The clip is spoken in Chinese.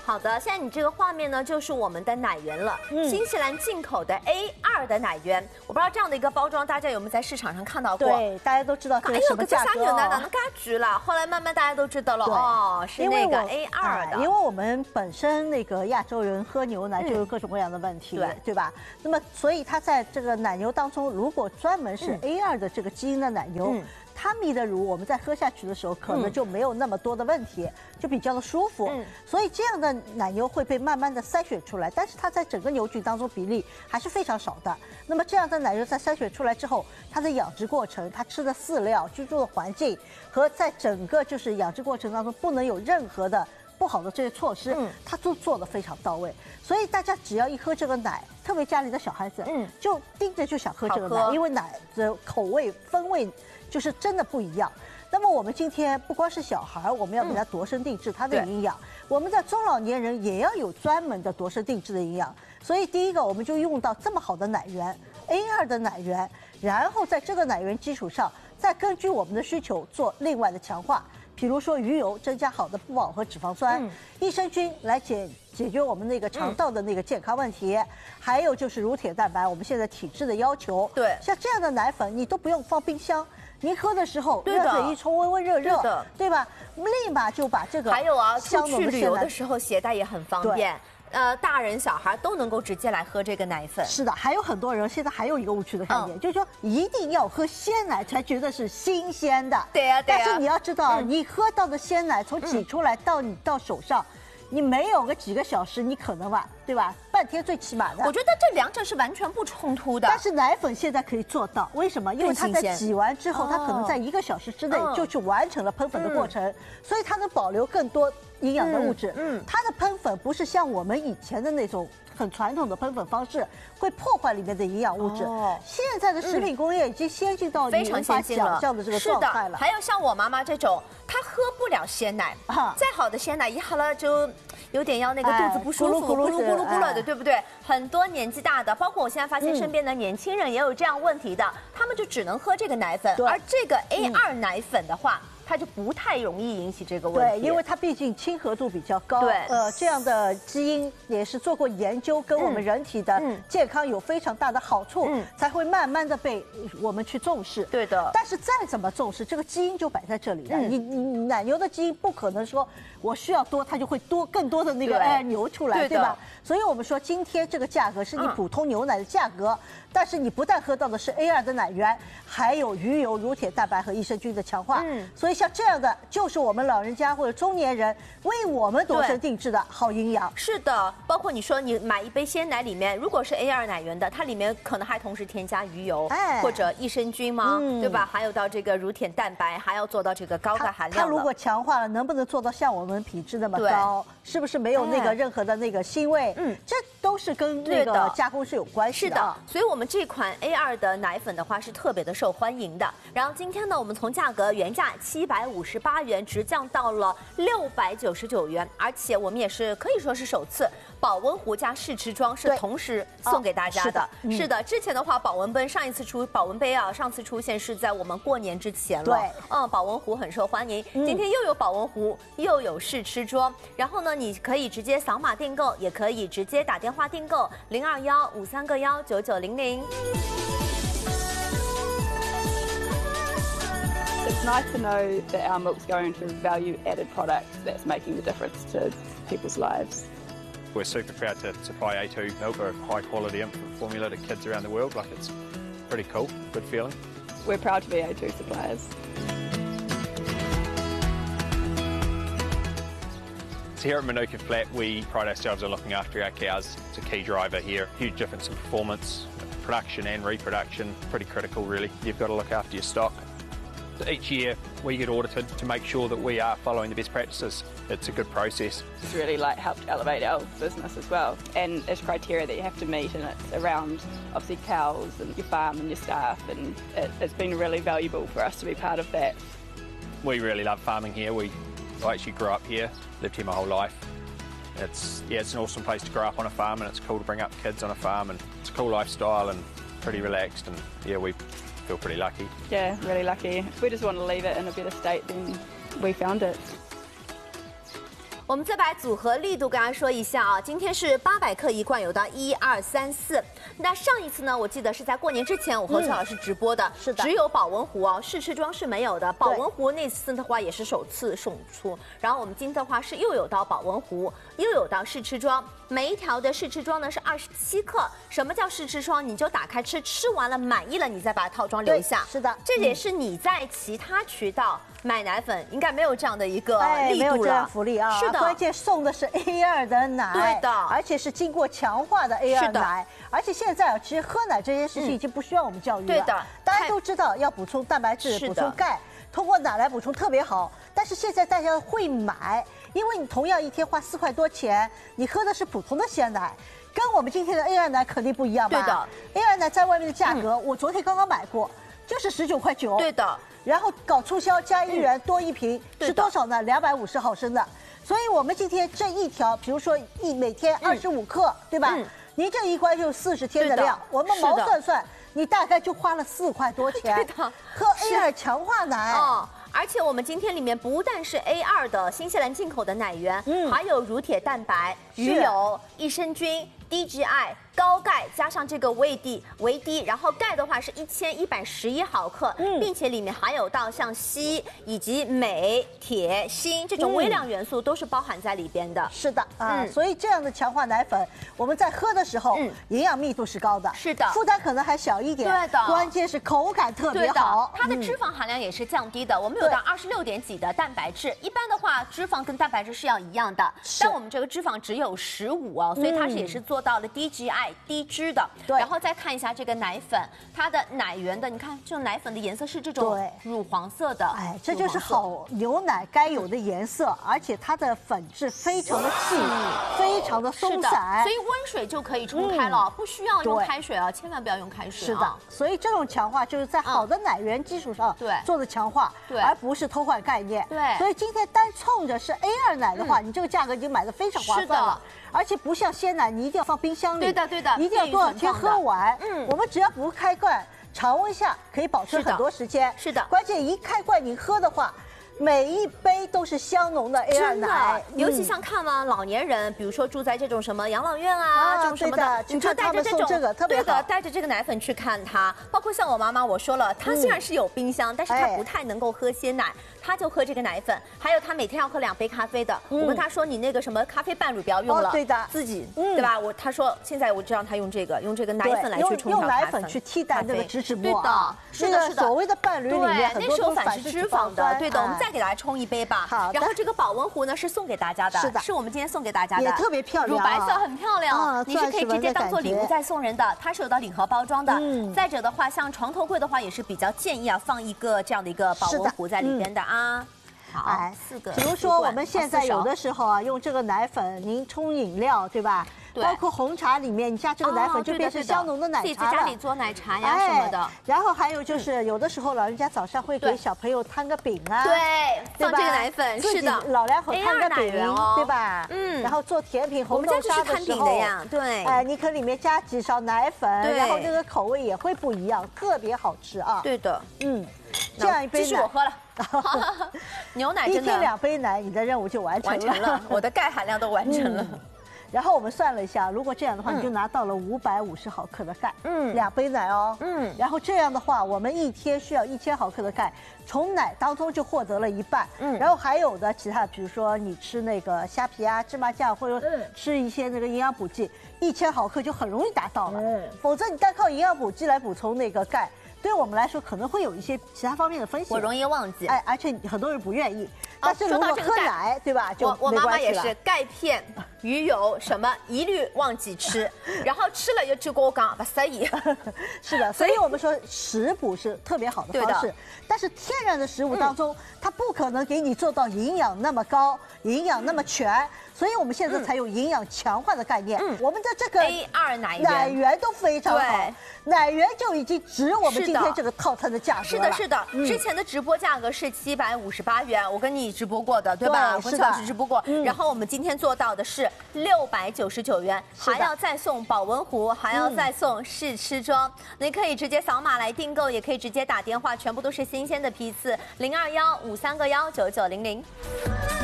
好的，现在你这个画面呢，就是我们的奶源了，新西兰进口的 A2的奶源。我不知道这样的一个包装，大家有没有在市场上看到过？ 对，大家都知道这是什么价格。 哪能嘎橘了？后来慢慢大家都知道了，哦，是那个 A2的。 因为我们本身那个亚洲人喝牛奶就有各种各样的问题，对吧？那么所以它在这个奶牛当中，如果专门是 A2的这个基因的奶牛。它泌的乳，我们在喝下去的时候，可能就没有那么多的问题，就比较的舒服。所以这样的奶牛会被慢慢的筛选出来，但是它在整个牛群当中比例还是非常少的。那么这样的奶牛在筛选出来之后，它的养殖过程、它吃的饲料、居住的环境和在整个就是养殖过程当中不能有任何的不好的这些措施，它都做得非常到位。所以大家只要一喝这个奶，特别家里的小孩子，就盯着就想喝这个奶，因为奶的口味风味。就是真的不一样。那么我们今天不光是小孩，我们要给他度身定制它的营养，我们的中老年人也要有专门的度身定制的营养。所以第一个，我们就用到这么好的奶源 A2的奶源，然后在这个奶源基础上，再根据我们的需求做另外的强化。比如说鱼油增加好的不饱和脂肪酸，益生菌来解决我们那个肠道的那个健康问题，还有就是乳铁蛋白，我们现在体质的要求。 对， 像这样的奶粉你都不用放冰箱，您喝的时候热水一冲，温温热热，对吧？立马就把这个还有啊，出去旅游的时候携带也很方便。大人小孩都能够直接来喝这个奶粉。 是的，还有很多人现在还有一个误区的概念，就是说一定要喝鲜奶才觉得是新鲜的。 对呀，对呀。 但是你要知道，你喝到的鲜奶从挤出来到你到手上，你没有个几个小时，你可能吧，对吧？半天最起码的。 我觉得这两者是完全不冲突的。 但是奶粉现在可以做到，为什么？因为它在挤完之后，它可能在1个小时之内就去完成了喷粉的过程，所以它能保留更多营养的物质。它的喷粉不是像我们以前的那种很传统的喷粉方式，会破坏里面的营养物质。现在的食品工业已经先进到非常先进了， 想象的这个状态了。 还有像我妈妈这种，她喝不了鲜奶，再好的鲜奶一喝了就有点要那个肚子不舒服，咕噜咕噜咕噜的，对不对？很多年纪大的，包括我现在发现身边的年轻人也有这样问题的，他们就只能喝这个奶粉，而这个 A2奶粉的话。它就不太容易引起这个问题， 对，因为它毕竟亲和度比较高， 对， 这样的基因也是做过研究，跟我们人体的健康有非常大的好处，才会慢慢的被我们去重视。 对的， 但是再怎么重视，这个基因就摆在这里了。你奶牛的基因不可能说我需要多，它就会多更多的那个牛出来，对吧？所以我们说今天这个价格是你普通牛奶的价格，但是你不但喝到的是 A2的奶源，还有鱼油、乳铁蛋白和益生菌的强化，所以像这样的就是我们老人家或者中年人为我们度身定制的好营养。 是的，包括你说你买一杯鲜奶里面，如果是 A2奶源的，它里面可能还同时添加鱼油或者益生菌吗？对吧？还有到这个乳铁蛋白，还要做到这个高钙含量。 它如果强化了，能不能做到像我们品质那么高？是不是没有那个任何的那个腥味？这都是跟那个加工是有关系的。 是的，所以我们这款 A2的奶粉的话是特别的受欢迎的。然后今天呢，我们从价格原价758元直降到了699元，而且我们也是可以说是首次保温壶加试吃装是同时送给大家的。是的，之前的话保温杯上一次出保温杯啊，上次出现是在我们过年之前了。对，保温壶很受欢迎。今天又有保温壶，又有试吃桌。然后呢，你可以直接扫码订购，也可以直接打电话订购021-531-9900。 It's nice to know that our milk's going to value-added products that's making the difference to people's lives. We're super proud to supply A2 milk, a high-quality infant formula to kids around the world. Like, it's pretty cool, good feeling. We're proud to be A2 suppliers. So here at Manuka Flat, we pride ourselves on looking after our cows. It's a key driver here. Huge difference in performance, production and reproduction. Pretty critical, really. You've got to look after your stock. Each year we get audited to make sure that we are following the best practices. It's a good process. It's really helped elevate our business as well, and there's criteria that you have to meet, and it's around obviously cows and your farm and your staff, and it's been really valuable for us to be part of that. We really love farming here. I actually grew up here, lived here my whole life. It's an awesome place to grow up on a farm, and it's cool to bring up kids on a farm, and it's a cool lifestyle and pretty relaxed, and we feel pretty lucky. Yeah, really lucky. We just want to leave it in a better state than we found it. 我们再把组合力度跟大家说一下啊，今天是800克一罐，有到1、2、3、4。那上一次呢，我记得是在过年之前，我和崔老师直播的， 是的， 只有保温壶哦，试吃装是没有的。保温壶那次的话也是首次送出，然后我们今天的话是又有到保温壶，又有到试吃装，每一条的试吃装呢是27克。什么叫试吃装？你就打开吃，吃完了满意了，你再把套装留下。 是的， 这也是你在其他渠道买奶粉应该没有这样的一个力度了， 没有这样福利啊！ 是的， 关键送的是 A2 的奶， 对的， 而且是经过强化的 A2 奶，而且现在啊，其实喝奶这件事情已经不需要我们教育了， 对的， 大家都知道要补充蛋白质、补充钙，通过奶来补充特别好。但是现在大家会买，因为你同样一天花4块多钱，你喝的是普通的鲜奶。跟我们今天的 A2 奶肯定不一样吧？对的 ，A2 奶在外面的价格，我昨天刚刚买过，就是19块9。 对的。 然后搞促销加1元多一瓶是多少呢？250毫升的。所以我们今天这一条，比如说每天25克，对吧？您这一罐就40天的量，我们毛算算，你大概就花了4块多钱。 对的， 喝 A2 强化奶。 哦。而且我们今天里面不但是 A2 的新西兰进口的奶源，还有乳铁蛋白、鱼油、益生菌、DGI。高钙加上这个维 D，然后钙的话是1111毫克，并且里面含有到像硒以及镁、铁、锌这种微量元素都是包含在里边的。 是的啊，所以这样的强化奶粉，我们在喝的时候，营养密度是高的， 是的， 负担可能还小一点， 对的， 关键是口感特别好， 它的脂肪含量也是降低的，我们有到26点几的蛋白质，一般的话脂肪跟蛋白质是要一样的，但我们这个脂肪只有15哦，所以它也是做到了 DGI。低脂的，然后再看一下这个奶粉，它的奶源的，你看这种奶粉的颜色是这种乳黄色的， 哎，这就是好牛奶该有的颜色，而且它的粉质非常的细，非常的松散， 所以温水就可以冲开了，不需要用开水啊，千万不要用开水。 是的，所以这种强化就是在好的奶源基础上做的强化，而不是偷换概念。 对， 所以今天单冲着是 A2 奶的话，你这个价格已经买的非常划算了。而且不像鲜奶，你一定要放冰箱里，对的，一定要多少天喝完。我们只要不开罐，常温下可以保存很多时间。 是的， 关键一开罐你喝的话，每一杯都是香浓的 A2 奶， 尤其像看完老年人，比如说住在这种什么养老院啊，这种什么的，你就带着这种对的，带着这个奶粉去看它。包括像我妈妈，我说了，她虽然是有冰箱，但是她不太能够喝鲜奶。他就喝这个奶粉，还有他每天要喝2杯咖啡的。我跟他说，你那个什么咖啡伴侣不要用了， 对的， 自己对吧？他说现在我就让他用这个奶粉来去冲用奶粉去替代那个植脂末。 对的， 所谓的伴侣里面很多都反式脂肪的。对的，我们再给大家冲1杯吧。 好， 然后这个保温壶呢是送给大家的，是我们今天送给大家的， 也特别漂亮， 乳白色很漂亮，你是可以直接当做礼物再送人的。它是有到礼盒包装的。再者的话，像床头柜的话，也是比较建议啊放一个这样的一个保温壶在里边的啊。好，4个。 比如说我们现在有的时候啊，用这个奶粉您冲饮料，对吧？ 对。 包括红茶里面，你加这个奶粉就变成香浓的奶茶了。 自己在家里做奶茶呀什么的。 然后还有就是有的时候老人家早上会给小朋友摊个饼啊， 对，放这个奶粉，是的， 老两口摊个饼，对吧？然后做甜品红豆沙的时候， 对， 你可里面加几勺奶粉，然后这个口味也会不一样，特别好吃啊。 对的， 这样一杯奶我喝了。牛奶真的一天2杯奶，你的任务就完成了， 我的钙含量都完成了。 然后我们算了一下，如果这样的话，你就拿到了550毫克的钙，2杯奶哦，然后这样的话，我们一天需要1000毫克的钙，从奶当中就获得了1半，然后还有的其他，比如说你吃那个虾皮啊、芝麻酱，或者吃一些那个营养补剂，1000毫克就很容易达到了，否则你单靠营养补剂来补充那个钙。对我们来说可能会有一些其他方面的风险， 我容易忘记， 而且很多人不愿意。但是如果喝奶，对吧？就我妈妈也是钙片、鱼油什么一律忘记吃，然后吃了就跟我讲不适宜。 是的，所以我们说食补是特别好的方式，但是天然的食物当中，它不可能给你做到营养那么高、营养那么全。所以我们现在才有营养强化的概念。我们的这个 A2 奶源都非常好，奶源就已经值我们今天这个套餐的价格了。 是的，之前的直播价格是758元，我跟你直播过的，对吧？我跟小时直播过。然后我们今天做到的是699元，还要再送保温壶，还要再送试吃装。你可以直接扫码来订购，也可以直接打电话，全部都是新鲜的批次，0215319900。